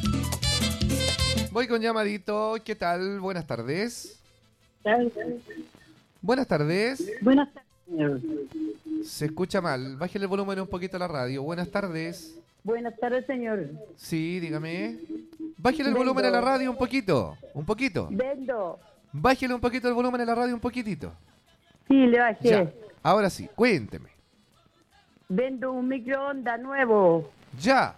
Voy con llamadito. ¿Qué tal? Buenas tardes. Buenas tardes. Buenas tardes, señor. Se escucha mal. Bájale el volumen un poquito a la radio. Buenas tardes. Buenas tardes, señor. Sí, dígame. Bájale el volumen a la radio un poquito. Un poquito. Vendo. Bájale un poquito el volumen a la radio un poquitito. Sí, le bajé. Ya. Ahora sí, cuénteme. Vendo un microondas nuevo. Ya.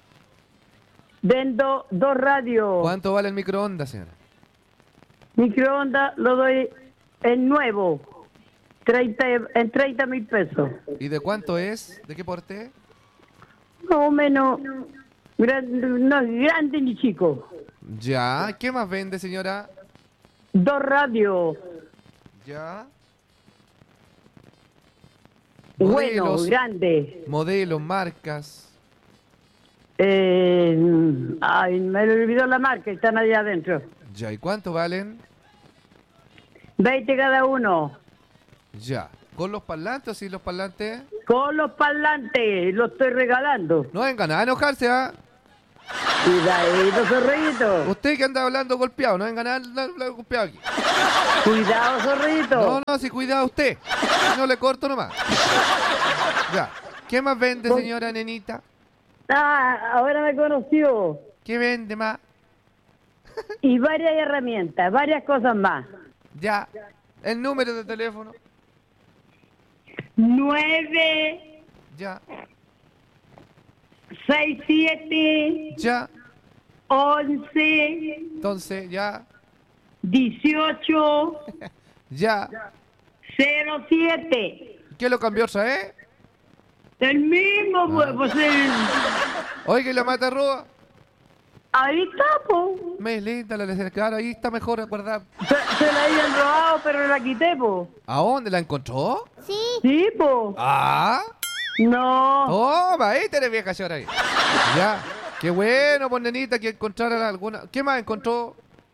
Vendo 2 radios. ¿Cuánto vale el microondas, señora? Microondas lo doy en nuevo. En 30.000 pesos. ¿Y de cuánto es? ¿De qué porte? Más o menos. No es grande ni chico. Ya. ¿Qué más vende, señora? 2 radios. Ya. Buenos, grandes. Modelos, marcas. Ay, me olvidó la marca, están allá adentro. Ya. ¿Y cuánto valen? 20 cada uno. Ya. ¿Con los parlantes o sin los parlantes? Con los parlantes, lo estoy regalando. No venga nada a enojarse, ¿ah? Cuidadito, zorrito. Usted que anda hablando golpeado, no venga nada a hablar golpeado aquí. Cuidado, zorrito. No, sí, cuidado usted. No le corto nomás. Ya. ¿Qué más vende, señora nenita? Ah, ahora me conoció. ¿Qué vende más? Y varias herramientas, varias cosas más. Ya. El número de teléfono. 9, Ya. 6, 7, Ya. 11, Entonces, ya. 18, Ya. 07. ¿Qué lo cambió otra vez? El mismo, pues Oiga, ¿y la mata roba? ahí está, po. Me linda la de claro, ahí está mejor, ¿verdad? Se la habían robado, pero la quité, po. ¿A dónde la encontró? Sí, po. Ah. No. Toma, ahí tenés vieja señora ahí. Ya. Qué bueno, pues nenita, que encontrara alguna. ¿Qué más encontró?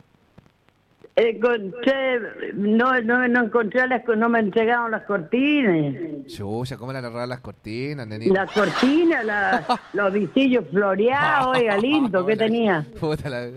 Encontré, no encontré no me entregaron las cortinas. Chucha, ¿cómo le han agarrado las cortinas, nenita? Las cortinas, los visillos floreados, oiga, lindo que tenía. Puta la...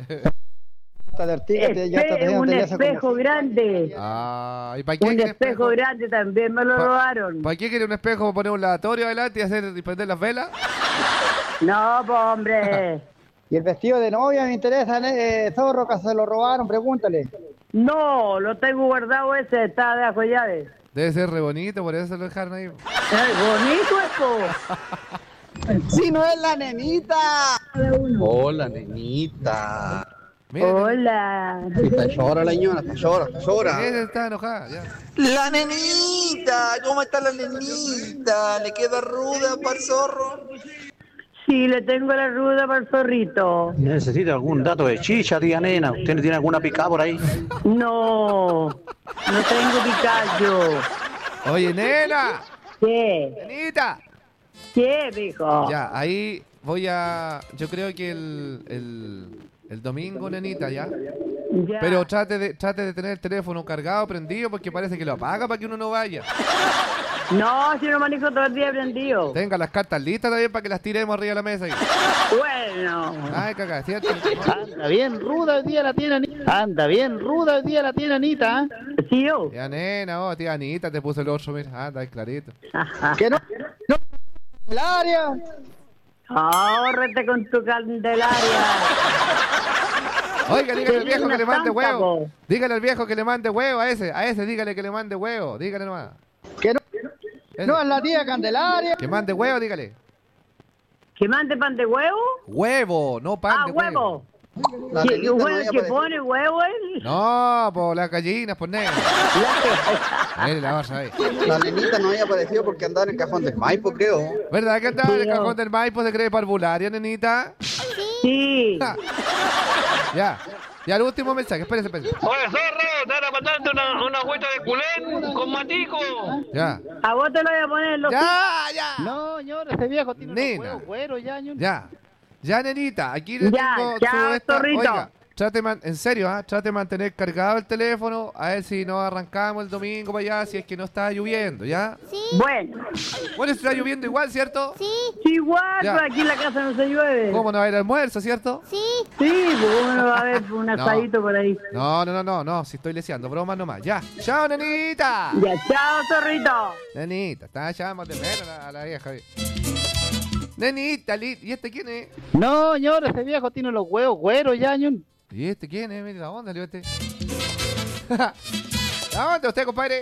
Un espejo grande. Ah, ¿y para qué? Un espejo grande también me lo robaron. ¿Para qué quiere un espejo para poner un lavatorio adelante y prender las velas? No, pues, hombre. Y el vestido de novia me interesa, zorro, que se lo robaron, pregúntale. No, lo tengo guardado ese, está debajo de llaves. Debe ser re bonito, por eso lo dejaron ahí. Bonito esto. ¡Si no es la nenita! Hola, nenita. Mira, Hola. Está llora la ñona, está llora. ella está enojada, ya. La nenita, ¿cómo está la nenita? ¿Le queda ruda para el zorro? Sí, le tengo la ruda para el zorrito. ¿Necesita algún dato de chicha, tía nena? ¿Usted no tiene alguna picada por ahí? No tengo picacho. Oye, nena. ¿Qué? Nenita. ¿Qué, mijo? Ya, ahí voy a... Yo creo que el domingo, nenita, ¿ya? Ya. Pero trate de tener el teléfono cargado, prendido, porque parece que lo apaga para que uno no vaya. No, si no manejo todo el día prendido. Tenga las cartas listas también para que las tiremos arriba de la mesa. Ahí. Bueno. Ay, caca, ¿cierto? Anda bien ruda hoy día la tiene Anita. Anda bien ruda hoy día la tiene Anita. Sí, yo. Ya, nena, tía Anita, te puse el otro, mira. Anda, ahí clarito. ¡Que no! ¡El área! Ahórrate con tu candelaria. Oiga, dígale al viejo que le mande Santa, huevo. po. Dígale al viejo que le mande huevo a ese dígale que le mande huevo. Dígale nomás. ¡Que no! Ese. ¡No es la tía Candelaria! Que mande huevo, dígale. ¿Que mande pan de huevo? Huevo, no pan de huevo. La ¿Qué nenita no huevo había que aparecido. pone huevo él? No, por las gallinas, por negra. Mire, la vas a ver. La nenita no había aparecido porque andaba en el cajón del Maipo, creo. ¿Verdad que estaba en el Sí, cajón del Maipo? ¿Se cree parvularia, nenita? Sí. Ja. Ya. Ya, el último mensaje. Espérese. Oye, zorro, te van a mandarte una agüita de culén con matico. Ya. A vos te lo voy a poner, loco. Ya. No, señor, ese viejo tiene Nena. unos huevos güeros ya, ñor. Ya. Ya, nenita. Aquí le Ya, tengo chao, su esta. zorrito. Oiga, en serio, trate de mantener cargado el teléfono, a ver si nos arrancamos el domingo para allá, si es que no está lloviendo, ¿ya? Sí, Bueno, Bueno, está lloviendo igual, ¿cierto? sí, igual, Ya. pues aquí en la casa no se llueve. ¿Cómo no va a ir almuerzo, cierto? sí. Sí, pues cómo no va a haber un asadito por ahí. No, si estoy leseando, bromas nomás. Ya, chao, nenita. Ya, chao, zorrito. Nenita, está llamando de menos a la vieja. Nenita, ¿y este quién es? No, señor, ese viejo tiene los huevos güeros ya, ñun. ¿Y este quién es? Mire la onda, le este. ¿La onda usted, compadre?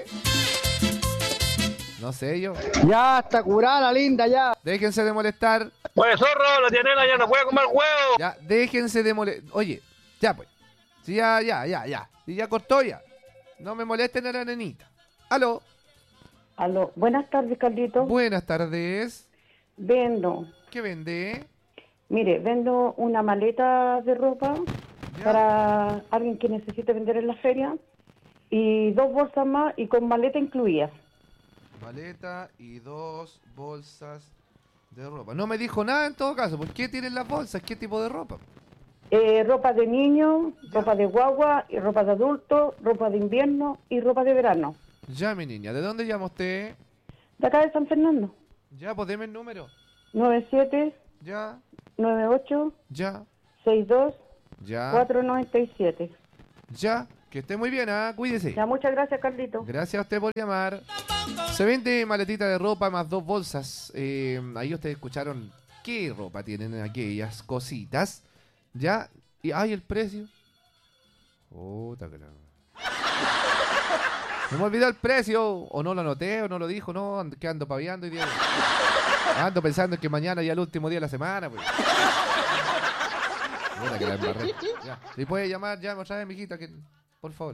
No sé yo. Ya está curada la linda, ya. Déjense de molestar. Pues zorro, la tianela ya no puede comer huevo. Ya, déjense de molestar. Oye, ya pues. Sí, ya. Y ya cortó ya. No me molesten a la nenita. Aló. Aló, buenas tardes, Carlito. Buenas tardes. Vendo, ¿Qué vende? mire, vendo una maleta de ropa Ya. para alguien que necesite vender en la feria y 2 bolsas más y con maleta incluida. Maleta y 2 bolsas de ropa. No me dijo nada en todo caso. ¿Por qué tienen las bolsas? ¿Qué tipo de ropa? Ropa de niño, ropa de guagua, y ropa de adulto, ropa de invierno y ropa de verano. Ya, mi niña. ¿De dónde llama usted? De acá de San Fernando. Ya, pues deme el número. 97 Ya, 98 ya, 62 ya, 497. ya. Que esté muy bien, ¿ah? Cuídese. Ya, muchas gracias, Carlito. Gracias a usted por llamar. Se vende maletita de ropa más 2 bolsas. Ahí ustedes escucharon qué ropa tienen aquellas cositas. ¿Ya? Y ay, el precio. Puta que la... Se me olvidó el precio. O no lo anoté, o no lo dijo. No, que ando paviando y día. Ando pensando en que mañana ya es el último día de la semana, pues. Puta que la embarré. Ya. Si puede llamar, llama otra vez, mijita, que... por favor.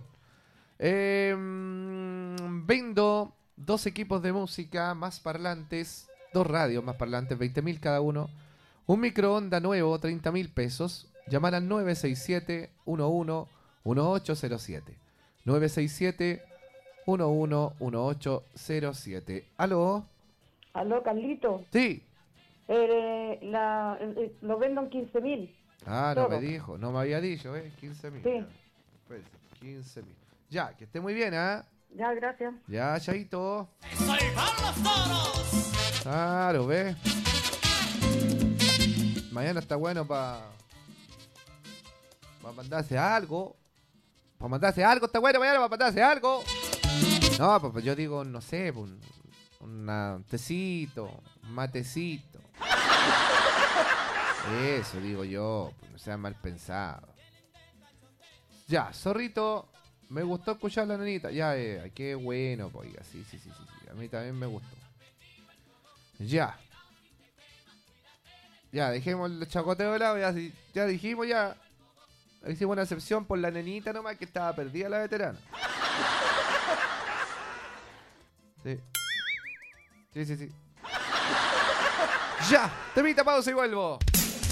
Vendo 2 equipos de música más parlantes, 2 radios más parlantes, 20.000 cada uno. Un microondas nuevo, 30.000 pesos. Llamar al 967-11-1807. 967-11-1807. ¿Aló? Aló, Carlito. Sí. Lo vendo en 15.000. Ah, no Todo. me dijo, no me había dicho, 15.000. Sí. 15.000. Ya, que esté muy bien, ¿ah? Ya, gracias. Ya, Chaito. Claro, ve. Mañana está bueno para mandarse algo. Para mandarse algo, está bueno mañana para mandarse algo. No, pues yo digo, no sé, un tecito, un matecito. Eso digo yo, pues no sea mal pensado. Ya, zorrito. Me gustó escuchar a la nenita. Ya, qué bueno, pues, oiga, sí. A mí también me gustó. Ya. Ya, dejemos el chacoteo de lado. Ya dijimos, ya. Hicimos una excepción por la nenita nomás que estaba perdida la veterana. Sí. Sí. Ya, temita pausa y vuelvo.